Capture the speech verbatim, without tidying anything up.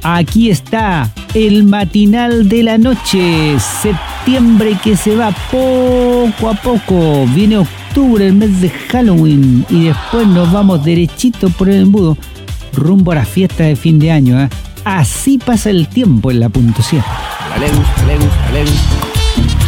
Aquí está el matinal de la noche. Septiembre que se va poco a poco. Viene octubre, el mes de Halloween. Y después nos vamos derechito por el embudo, rumbo a la fiesta de fin de año. ¿eh? Así pasa el tiempo en la punto cierre. Alegus, alegus, alegus.